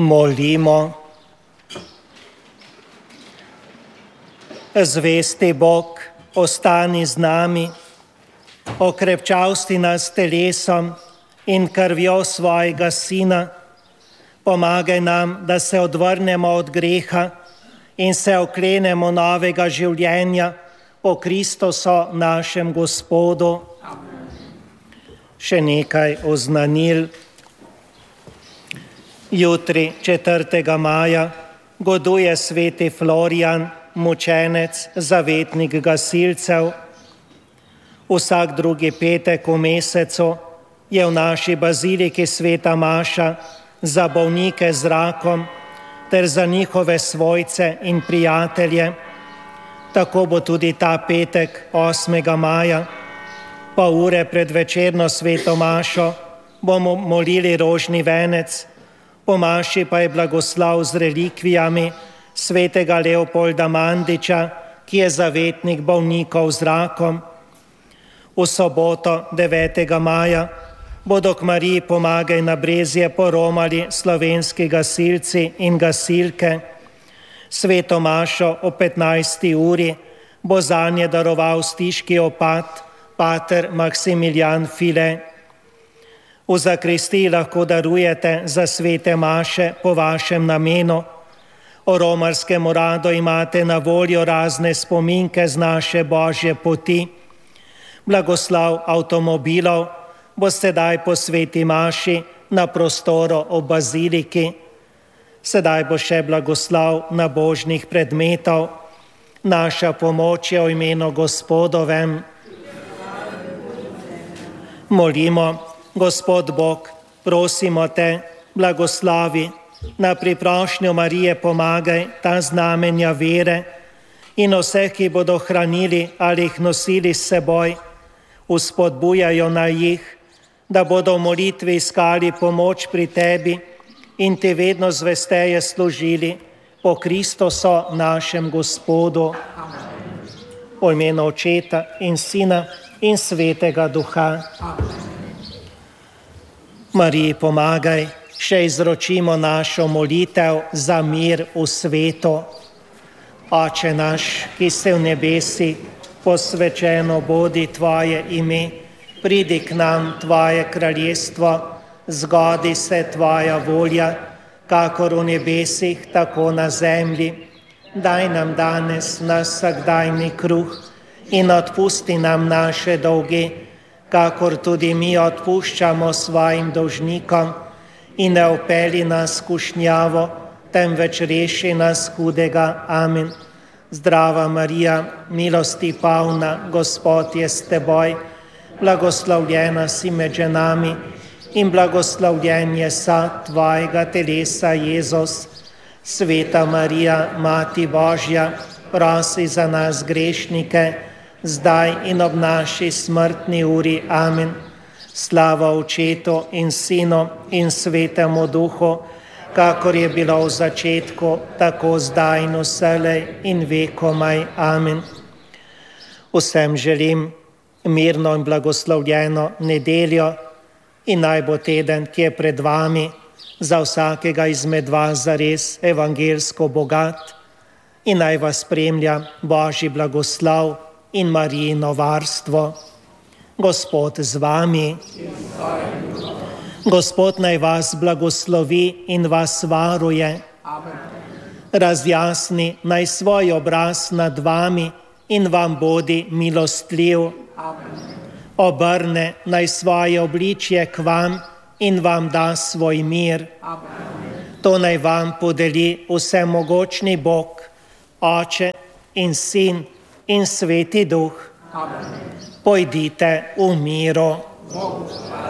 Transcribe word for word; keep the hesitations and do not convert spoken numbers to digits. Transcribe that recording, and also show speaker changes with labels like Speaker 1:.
Speaker 1: Molimo. Zvesti Bog, ostani z nami, okrepčavsti nas telesom in krvjo svojega Sina. Pomagaj nam, da se odvrnemo od greha in se oklenemo novega življenja po Kristusu našem Gospodu. Amen. Še nekaj oznanil. Jutri, četrtega maja, goduje sveti Florijan, mučenec, zavetnik gasilcev. Vsak drugi petek v mesecu je v naši baziliki sveta maša za bolnike z rakom ter za njihove svojce in prijatelje. Tako bo tudi ta petek, osmega maja, pol ure pred večerno sveto mašo bomo molili rožni venec, po maši pa je blagoslov z relikvijami svetega Leopolda Mandiča, ki je zavetnik bolnikov z rakom. V soboto, devetega maja, bodo k Mariji Pomagaj na Brezje poromali slovenski gasilci in gasilke. Sveto mašo o petnajsti uri bo zanje daroval stiški opat, pater Maksimilijan File. V zakristiji lahko darujete za svete maše po vašem namenu. O romarskem uradu imate na voljo razne spominke z naše Božje poti. Blagoslav avtomobilov bo sedaj po sveti maši na prostoru ob baziliki. Sedaj bo še blagoslav nabožnih predmetov. Naša pomoč je v imenu Gospodovem. Molimo. Gospod Bog, prosimo te, blagoslovi na priprošnjo Marije Pomagaj ta znamenja vere in vseh, ki bodo hranili ali jih nosili s seboj, vzpodbujajo na jih, da bodo v molitvi iskali pomoč pri tebi in ti vedno zvesteje služili po Kristusu našem Gospodu. V imenu Očeta in Sina in Svetega Duha. Mariji Pomagaj, še izročimo našo molitev za mir v svetu. Oče naš, ki si v nebesi, posvečeno bodi tvoje ime, pridi k nam tvoje kraljestvo, zgodi se tvoja volja, kakor v nebesih, tako na zemlji. Daj nam danes naš vsakdajni kruh in odpusti nam naše dolge, kakor tudi mi odpuščamo svojim dolžnikom, in ne vpelji nas v skušnjavo, temveč reši nas hudega. Amen. Zdrava Marija, milosti polna, Gospod je s teboj, blagoslovljena si med ženami in blagoslovljen je sad tvojega telesa, Jezus. Sveta Marija, Mati Božja, prosi za nas grešnike, zdaj in ob naši smrtni uri. Amen. Slava Očetu in Sinu in Svetemu Duhu, kakor je bilo v začetku, tako zdaj in vselej in vekomaj. Amen. Vsem želim mirno in blagoslovljeno nedeljo in naj bo teden, ki je pred vami, za vsakega izmed vas zares evangelsko bogat in naj vas spremlja Božji blagoslov in Marijino varstvo. Gospod z vami. Gospod naj vas blagoslovi in vas varuje. Razjasni naj svoj obraz nad vami in vam bodi milostljiv. Obrne naj svoje obličje k vam in vam da svoj mir. To naj vam podeli vsemogočni Bog, Oče in Sin in Sveti Duh. Amen. Pojdite v miru.